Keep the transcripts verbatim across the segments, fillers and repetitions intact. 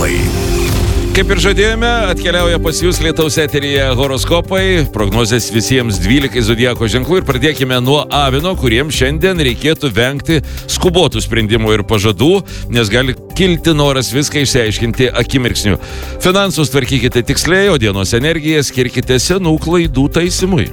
Horoskopai. Kaip ir žadėjome, atkeliauja pas jūs lietaus eteryje horoskopai, prognozės visiems dvylikai zodiako ženklų ir pradėkime nuo avino, kuriems šiandien reikėtų vengti skubotų sprendimų ir pažadų, nes gali kilti noras viską išsiaiškinti akimirksniu. Finansus tvarkykite tiksliai, o dienos energiją skirkite senų klaidų taisymui.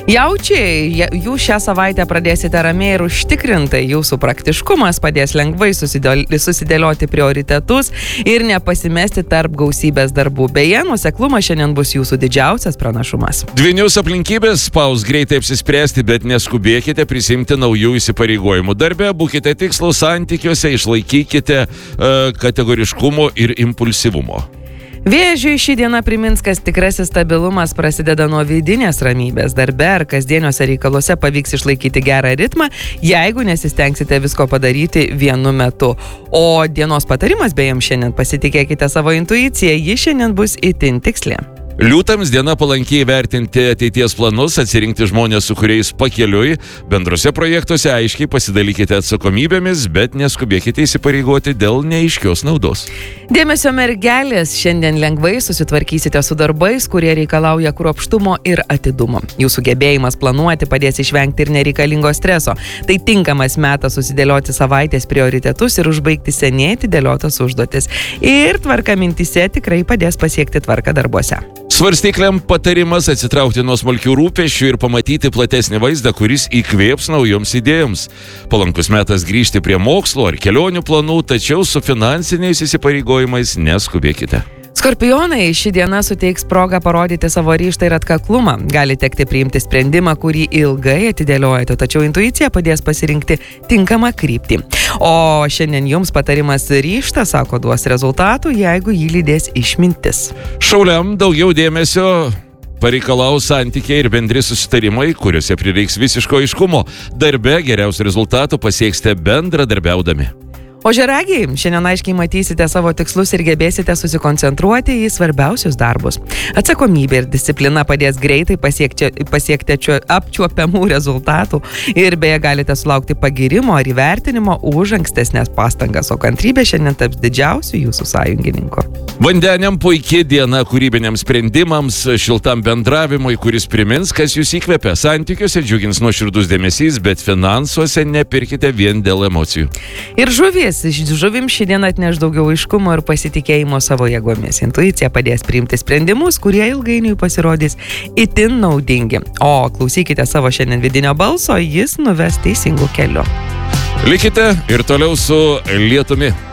Jaučiai, jūs šią savaitę pradėsite ramiai ir užtikrintai, jūsų praktiškumas padės lengvai susidėlioti prioritetus ir nepasimesti tarp gausybės darbų. Beje, nuoseklumas šiandien bus jūsų didžiausias pranašumas. Dvynius aplinkybės spaus greitai apsispręsti, bet neskubėkite prisimti naujų įsipareigojimų. Darbe būkite tikslus santykiuose, išlaikykite uh, kategoriškumo ir impulsyvumo. Vėžiui ši diena primins, kad tikrasis stabilumas prasideda nuo vidinės ramybės. Darbe ar kasdieniuose reikaluose pavyks išlaikyti gerą ritmą, jeigu nesistengsite visko padaryti vienu metu. O dienos patarimas beje šiandien: pasitikėkite savo intuiciją, ji šiandien bus itin tiksli. Liūtams diena palankiai vertinti ateities planus, atsirinkti žmonės, su kuriais pakeliui. Bendrose projektuose aiškiai pasidalykite atsakomybėmis, bet neskubėkite įsipareigoti dėl neaiškios naudos. Dėmesio mergelės, šiandien lengvai susitvarkysite su darbais, kurie reikalauja kruopštumo ir atidumo. Jūsų gebėjimas planuoti padės išvengti ir nereikalingo streso. Tai tinkamas metas susidėlioti savaitės prioritetus ir užbaigti seniai atidėliotas užduotis. Ir tvarka mintyse tikrai padės pasiekti tvarką darbuose. Svarstykliam patarimas atsitraukti nuo smulkių rūpesčių ir pamatyti platesnį vaizdą, kuris įkvėps naujoms idėjoms. Palankus metas grįžti prie mokslo ar kelionių planų, tačiau su finansiniais įsipareigojimais neskubėkite. Skorpionai, ši diena suteiks progą parodyti savo ryžtą ir atkaklumą. Gali tekti priimti sprendimą, kurį ilgai atidėliojate, tačiau intuicija padės pasirinkti tinkamą kryptį. O šiandien jums patarimas: ryžtas, sako, duos rezultatų, jeigu jį lydės išmintis. Šauliam daugiau dėmesio pareikalaus santykiai ir bendri susitarimai, kuriuose prireiks visiško aiškumo. Darbe geriausių rezultatų pasieksite bendradarbiaudami. O žiragiai, šiandien aiškiai matysite savo tikslus ir gebėsite susikoncentruoti į svarbiausius darbus. Atsakomybė ir disciplina padės greitai pasiekti, pasiekti apčiuopiamų rezultatų ir beje galite sulaukti pagirimo ar įvertinimo už ankstesnės pastangas, o kantrybė šiandien taps didžiausiu jūsų sąjungininku. Vandeniam puikiai diena kūrybiniams sprendimams, šiltam bendravimui, kuris primins, kas jūs įkvepia. Santykiuose džiugins nuoširdus dėmesys, bet finansuose nepirkite vien dėl emocijų. Ir žuvies. Žuvim ši diena atneš daugiau aiškumo ir pasitikėjimo savo jėgomis. Intuicija padės priimti sprendimus, kurie ilgainiui pasirodys itin naudingi. O klausykite savo šiandien vidinio balso, jis nuves teisingų kelių. Likite ir toliau su lietumi.